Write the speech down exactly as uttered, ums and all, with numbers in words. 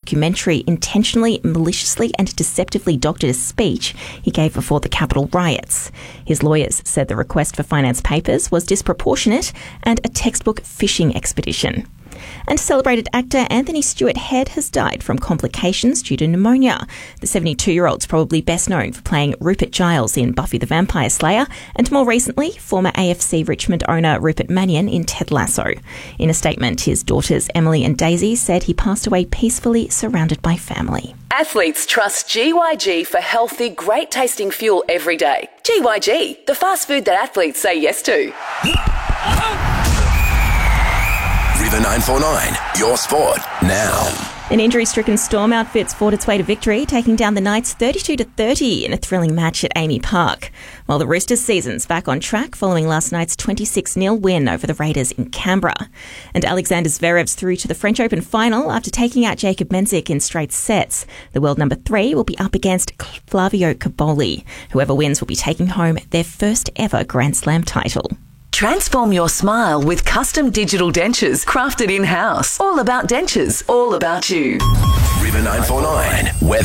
documentary intentionally, maliciously and deceptively doctored a speech he gave before the Capitol riots. His lawyers said the request for finance papers was disproportionate and a textbook fishing expedition. And celebrated actor Anthony Stewart Head has died from complications due to pneumonia. The seventy-two-year-old's probably best known for playing Rupert Giles in Buffy the Vampire Slayer, and more recently, former A F C Richmond owner Rupert Mannion in Ted Lasso. In a statement, his daughters Emily and Daisy said he passed away peacefully, surrounded by family. Athletes trust G Y G for healthy, great-tasting fuel every day. G Y G, the fast food that athletes say yes to. River nine four nine, your sport now. An injury-stricken Storm outfits fought its way to victory, taking down the Knights thirty-two to thirty in a thrilling match at Amy Park. While the Roosters' season's back on track following last night's twenty-six nil win over the Raiders in Canberra. And Alexander Zverev's through to the French Open final after taking out Jacob Menzik in straight sets. The world number three will be up against Flavio Caboli. Whoever wins will be taking home their first ever Grand Slam title. Transform your smile with custom digital dentures crafted in-house. All about dentures, all about you. River nine four nine, weather.